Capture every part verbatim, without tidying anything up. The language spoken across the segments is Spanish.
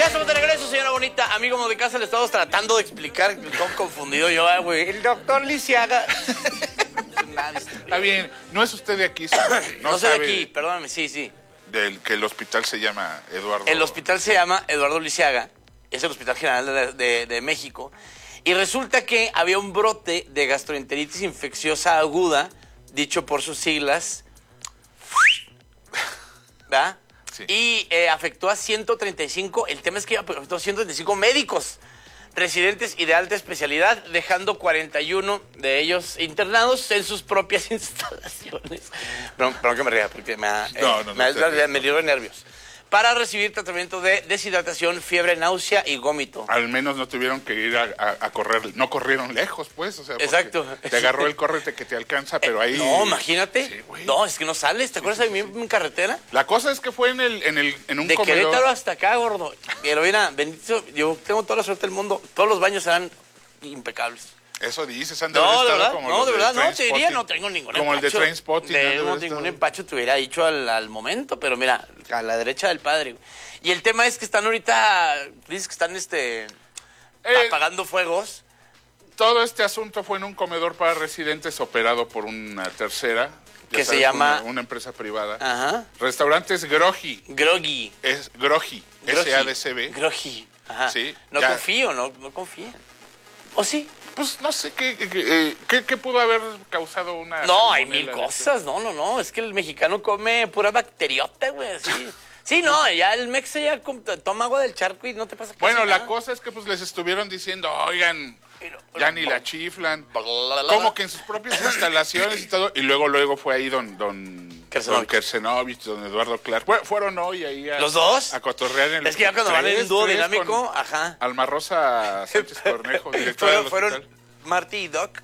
estamos de regreso, señora bonita. Amigo de casa, le estamos tratando de explicar. Todo confundido yo, ah, güey. El doctor Lisiaga. Está bien, no es usted de aquí. No, no soy de aquí, perdóname, sí, sí. Del que el hospital se llama Eduardo. El hospital se llama Eduardo Lisiaga. Es el Hospital General de, de, de México. Y resulta que había un brote de gastroenteritis infecciosa aguda, dicho por sus siglas, ¿verdad? Sí. Y eh, afectó a ciento treinta y cinco, el tema es que afectó a ciento treinta y cinco médicos residentes y de alta especialidad, dejando cuarenta y uno de ellos internados en sus propias instalaciones. Perdón, perdón que me ría, porque me, ha, eh, no, no, me, no, me, me dio de nervios. Para recibir tratamiento de deshidratación, fiebre, náusea y gómito. Al menos no tuvieron que ir a, a, a correr, no corrieron lejos, pues. O sea, exacto. Te agarró el córrete que te alcanza, pero ahí... No, imagínate. Sí, no, es que no sales. ¿Te sí, acuerdas sí, de mi, mi carretera? La cosa es que fue en el en, el, en un de comedor. De Querétaro hasta acá, gordo. Pero mira, bendito, yo tengo toda la suerte del mundo. Todos los baños serán impecables. Eso dices, han de no, haber de estado verdad, como no, los de verdad, de no, te diría, no tengo ningún como empacho. Como el de Trainspotting. De, no, ningún estado. Empacho te hubiera dicho al, al momento, pero mira, a la derecha del padre. Y el tema es que están ahorita, dices que están este eh, apagando fuegos. Todo este asunto fue en un comedor para residentes operado por una tercera. Que sabes, se llama... Una, una empresa privada. Ajá. Restaurantes Grogi. Grogi. Es Grogi. S A D C B. Grogi. Ajá. Sí. No ya. confío, no, no confío. ¿O sí? Pues no sé qué, qué, qué, qué pudo haber causado una... No, hay mil cosas. No, no, no. Es que el mexicano come pura bacteriota, güey. Sí. Sí, no, ya el mexe ya toma agua del charco y no te pasa casi Bueno, nada. la cosa es que pues les estuvieron diciendo, oigan, ya ni la chiflan. Como que en sus propias instalaciones y todo. Y luego, luego fue ahí don... don Don Kersenovich, don Eduardo Clark. Bueno, fueron hoy ahí a... ¿Los dos? A cotorrear en el... Es que ya cuando van en dúo dinámico, ajá. Alma Rosa Sánchez Cornejo, directora fueron, del fueron hospital. Marty y Doc.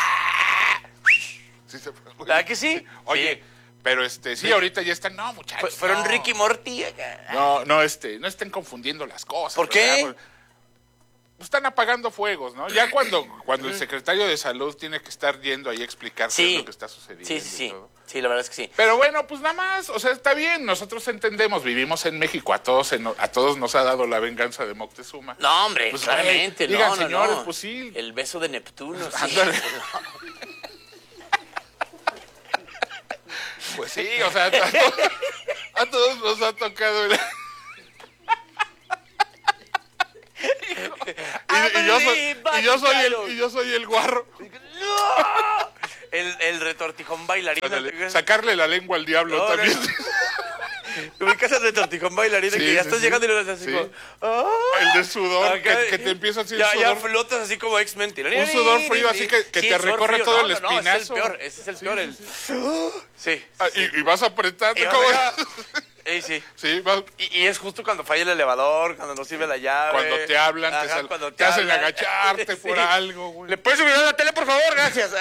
Sí, se fue. ¿Verdad que sí? Oye, sí. pero este, sí, sí, ahorita ya están... No, muchachos, Fueron no. Ricky Morty. No, no, este, no estén confundiendo las cosas. ¿Por qué? ¿verdad? Están apagando fuegos, ¿no? Ya cuando, cuando el secretario de Salud tiene que estar yendo ahí a explicar sí. qué es lo que está sucediendo. Sí, sí, sí. Y todo. Sí, la verdad es que sí. Pero bueno, pues nada más, o sea, está bien, nosotros entendemos, vivimos en México, a todos en, a todos nos ha dado la venganza de Moctezuma. No, hombre, pues, claramente, güey, no, digan, no, señores, no. pues sí. El beso de Neptuno, sí. Pues sí, o sea, a todos, a todos nos ha tocado el... Y, y, yo soy, y, yo soy el, y yo soy el guarro. ¡No! El, el retortijón bailarín. Ándale, sacarle la lengua al diablo no, también. No. Ubicas el retortijón bailarín, sí, que ya sí, estás sí. llegando y lo haces así sí. como... ¡Oh! El de sudor, que, que te empieza así el ya, sudor. Ya flotas así como X-Men. Un sudor frío así que, que sí, te recorre frío. todo no, el espinazo. No, ese es el peor, ese es el sí, peor. Sí, el... sí. sí, ah, sí. Y, y vas apretando. Y ¿cómo? Sí, sí. sí vas... y, y es justo cuando falla el elevador, cuando no sirve la llave. Cuando te hablan, Ajá, te, sal... cuando te, te hacen hablan. agacharte sí. por algo, güey. ¿Le puedes subir a la tele, por favor? Gracias.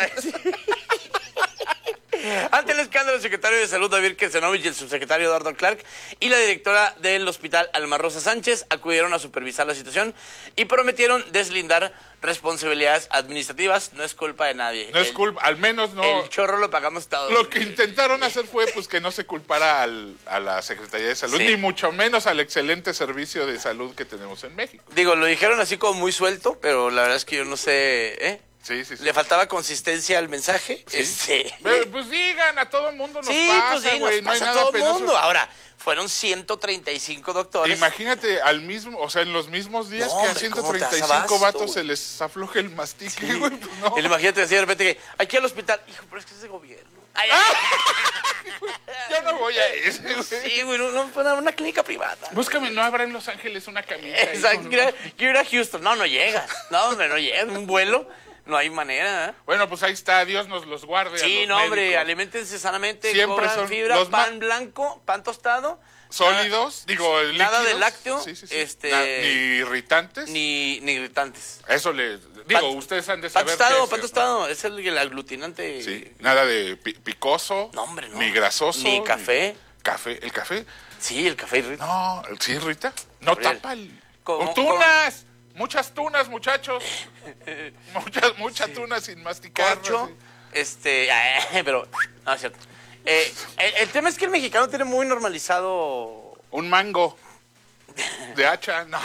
Ante el escándalo, el secretario de Salud, David Kersenovich, y el subsecretario Eduardo Clark y la directora del hospital, Alma Rosa Sánchez, acudieron a supervisar la situación y prometieron deslindar responsabilidades administrativas. No es culpa de nadie. No el, es culpa, al menos no. El chorro lo pagamos todos. Lo que intentaron hacer fue pues que no se culpara al, a la Secretaría de Salud, sí. ni mucho menos al excelente servicio de salud que tenemos en México. Digo, lo dijeron así como muy suelto, pero la verdad es que yo no sé, ¿eh? Sí, sí, sí. Le faltaba consistencia al mensaje. Sí. Este... Pero, pues digan, a todo el mundo nos sí, pasa, pues sí, güey. nos No hay pasa nada a todo el penoso. mundo. Ahora, fueron ciento treinta y cinco doctores. Imagínate, al mismo, o sea, en los mismos días no, que hombre, a ciento treinta y cinco vatos wey? se les afloje el mastique, sí. güey. Pues no. Y imagínate decir de repente que aquí al hospital, hijo, pero es que es de gobierno. Ay, ay. Yo no voy a ese, güey. Sí, güey, no, no, una clínica privada. Búscame, no habrá en Los Ángeles una camita. Exacto, quiero ir a Houston. No, no llegas. No, hombre, no llegas. Un vuelo. No hay manera, ¿eh? Bueno, pues ahí está, Dios nos los guarde. Sí, a los no, hombre, médicos. Aliméntense sanamente, siempre cobran son fibra, los pan blanco, pan tostado. Sólidos, nada, digo, líquidos. Nada de lácteo, sí, sí, sí. este, Na, ni irritantes. Ni, ni irritantes. Eso le digo, pan, ustedes han de saber. Pan tostado, es, pan tostado, ¿no? Es el, el aglutinante. Sí, nada de pi picoso. No, hombre, no. Ni grasoso. Ni café. Ni café, ¿el café? Sí, el café irrita. No, ¿sí irrita? No Gabriel. tapa el... ¿Cómo, ¡tunas! ¿Cómo? Muchas tunas, muchachos. muchas, muchas sí. tunas sin masticar. Corcho, así. este, pero, no, es cierto. Eh, el, el tema es que el mexicano tiene muy normalizado... Un mango. De hacha, no.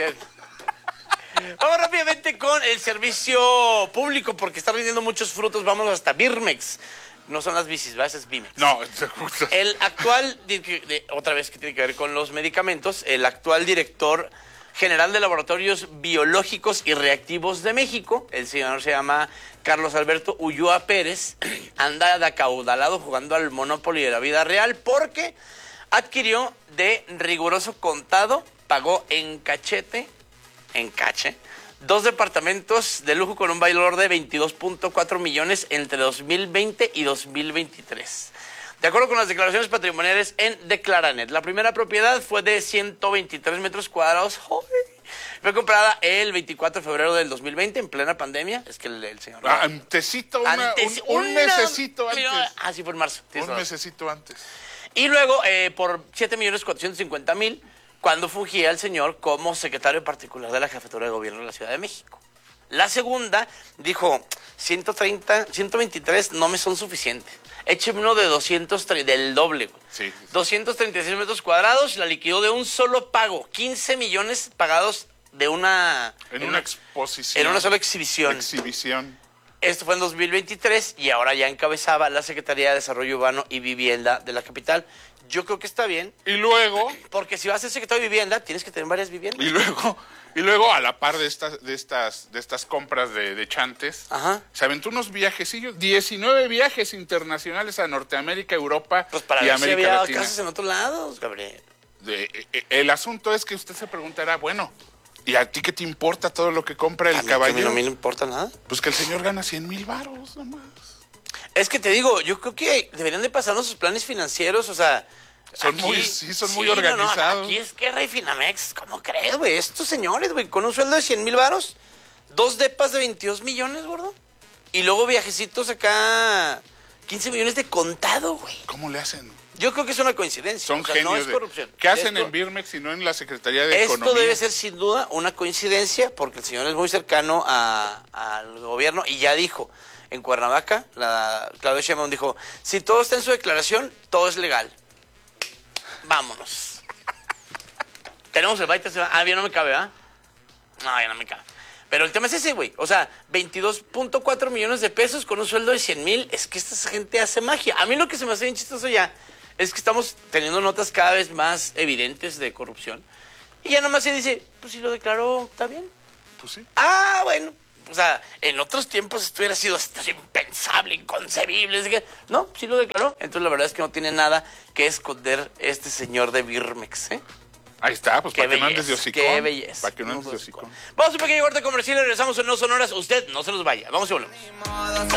Vamos rápidamente con el servicio público, porque está rindiendo muchos frutos. Vamos hasta Birmex. No son las bicis, ¿verdad? Es Bimex. No, el actual, otra vez que tiene que ver con los medicamentos, el actual director general de Laboratorios Biológicos y Reactivos de México, el señor se llama Carlos Alberto Ulloa Pérez, anda de acaudalado jugando al Monopoly de la vida real porque adquirió de riguroso contado, pagó en cachete, en cache, dos departamentos de lujo con un valor de veintidós punto cuatro millones entre dos mil veinte y dos mil veintitrés. De acuerdo con las declaraciones patrimoniales en Declaranet, la primera propiedad fue de ciento veintitrés metros cuadrados. ¡Joder! Fue comprada el veinticuatro de febrero del dos mil veinte, en plena pandemia. Es que el, el señor... Ah, antesito, una, Antes, un, un una, mesecito antes. Ah, sí, fue en marzo. Un mesecito antes. Y luego, eh, por siete millones cuatrocientos cincuenta mil, cuando fungía el señor como secretario particular de la Jefatura de Gobierno de la Ciudad de México. La segunda dijo, ciento treinta, ciento veintitrés no me son suficientes. Écheme uno de doscientos, del doble, güey. Sí, sí, sí. doscientos treinta y seis metros cuadrados, la liquidó de un solo pago. quince millones pagados de una... En, en una, una exposición. En una sola exhibición. Exhibición. Esto fue en dos mil veintitrés y ahora ya encabezaba la Secretaría de Desarrollo Urbano y Vivienda de la capital. Yo creo que está bien. Y luego... Porque si vas a ser secretario de Vivienda, tienes que tener varias viviendas. Y luego... Y luego, a la par de estas, de estas, de estas compras de, de chantes, Ajá. se aventó unos viajecillos, diecinueve viajes internacionales a Norteamérica, Europa pues para y ver América si había Latina. casas en otros lados, Gabriel. De, el asunto es que usted se preguntará, bueno, ¿y a ti qué te importa todo lo que compra el a mí, caballero? A mí no me importa nada. Pues que el señor gana cien mil varos nomás. Es que te digo, yo creo que deberían de pasarnos sus planes financieros, o sea... Son aquí, muy, sí, son sí, muy organizados. No, no, aquí es Guerra y Finamex, ¿cómo crees, güey? Estos señores, güey, con un sueldo de cien mil varos, dos depas de veintidós millones, gordo, y luego viajecitos acá, quince millones de contado, güey. ¿Cómo le hacen? Yo creo que es una coincidencia. Son o sea, genios. No es corrupción. De, ¿Qué hacen esto, en Birmex y no en la Secretaría de esto Economía? Esto debe ser sin duda una coincidencia porque el señor es muy cercano a, al gobierno y ya dijo, en Cuernavaca, la Claudia Sheinbaum dijo, si todo está en su declaración, todo es legal. Vámonos. Tenemos el baita. Ah, bien, no me cabe, ¿ah? No, ya no me cabe. Pero el tema es ese, güey. O sea, veintidós punto cuatro millones de pesos con un sueldo de cien mil. Es que esta gente hace magia. A mí lo que se me hace bien chistoso ya es que estamos teniendo notas cada vez más evidentes de corrupción. Y ya nomás se dice, pues si lo declaró, ¿está bien? Pues sí. Ah, bueno. O sea, en otros tiempos esto hubiera sido hasta impensable, inconcebible. Así que, no, sí lo declaró. Entonces la verdad es que no tiene nada que esconder este señor de Birmex, ¿eh? Ahí está, pues qué para belleza, que no andes de hocicón. Qué belleza. Para que no andes de hocicón. Vamos a un pequeño corte comercial y regresamos en No Sonoras. Usted no se nos vaya. Vamos y volvemos.